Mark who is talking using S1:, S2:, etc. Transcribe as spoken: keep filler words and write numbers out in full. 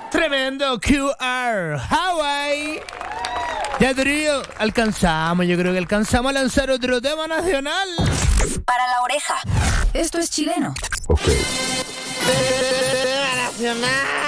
S1: Tremendo Q R Hawaii. Ya trío, alcanzamos, yo creo que alcanzamos a lanzar otro tema nacional.
S2: Para la oreja. Esto es chileno.
S3: Ok.
S1: Tema nacional.